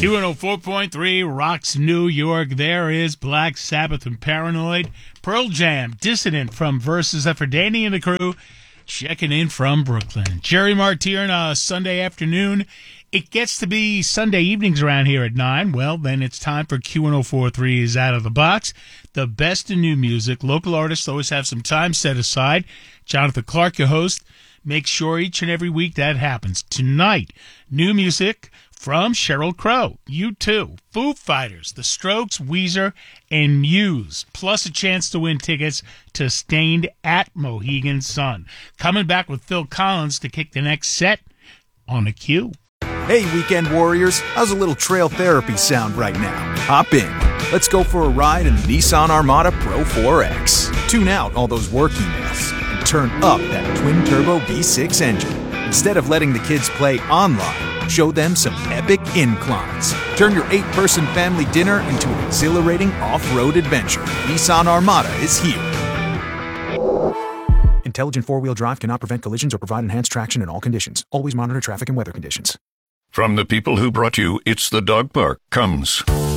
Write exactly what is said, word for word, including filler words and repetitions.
Q one oh four point three rocks New York. There is Black Sabbath and Paranoid. Pearl Jam, Dissident from Versus for Danny and the crew. Checking in from Brooklyn. Jerry Martyr on a Sunday afternoon. It gets to be Sunday evenings around here at nine. Well, then it's time for Q one oh four point three's Out of the Box. The best in new music. Local artists always have some time set aside. Jonathan Clark, your host, makes sure each and every week that happens. Tonight, new music from Sheryl Crow, U two, Foo Fighters, The Strokes, Weezer, and Muse, plus a chance to win tickets to Stained at Mohegan Sun. Coming back with Phil Collins to kick the next set on the Q. Hey, weekend warriors, how's a little trail therapy sound right now? Hop in. Let's go for a ride in the Nissan Armada Pro four X. Tune out all those work emails and turn up that twin-turbo V six engine. Instead of letting the kids play online, show them some epic inclines. Turn your eight-person family dinner into an exhilarating off-road adventure. Nissan Armada is here. Intelligent four-wheel drive cannot prevent collisions or provide enhanced traction in all conditions. Always monitor traffic and weather conditions. From the people who brought you It's the Dog Park comes